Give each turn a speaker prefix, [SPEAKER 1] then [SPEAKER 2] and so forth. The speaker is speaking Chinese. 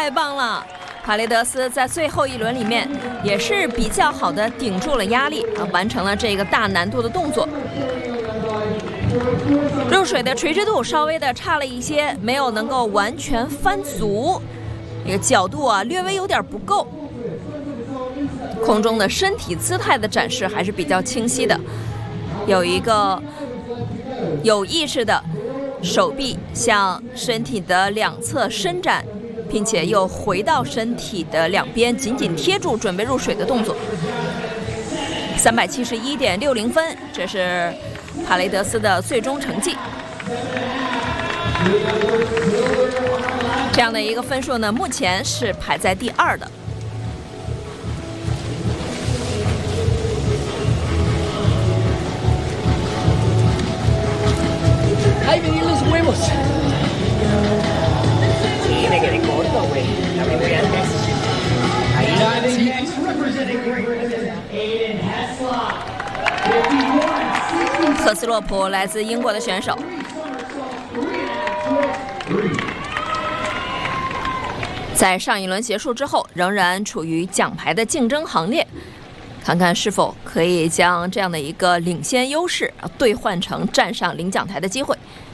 [SPEAKER 1] 太棒了！帕雷德斯在最后一轮里面也是比较好的顶住了压力完成了这个大难度的动作。入水的垂直度稍微的差了一些，没有能够完全翻足，这个角度略微有点不够。空中的身体姿态的展示还是比较清晰的，有一个有意识的手臂向身体的两侧伸展，并且又回到身体的两边紧紧贴住准备入水的动作。371.60分，这是帕雷德斯的最终成绩。这样的一个分数呢，目前是排在第2的。
[SPEAKER 2] ¡Ay, venir los huevos! Sí, me quedé corto, güey. La vi muy antes. Ahí.
[SPEAKER 1] 赫斯洛普来自英国的选手，在上一轮结束之后，仍然处于奖牌的竞争行列，看看是否可以将这样的一个领先优势兑换成站上领奖台的机会。